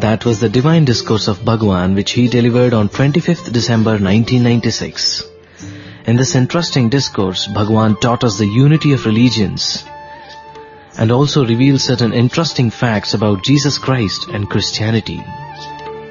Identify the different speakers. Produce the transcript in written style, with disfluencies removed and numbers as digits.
Speaker 1: That was the Divine Discourse of Bhagwan, which he delivered on 25th December 1996. In this interesting discourse, Bhagwan taught us the unity of religions and also revealed certain interesting facts about Jesus Christ and Christianity.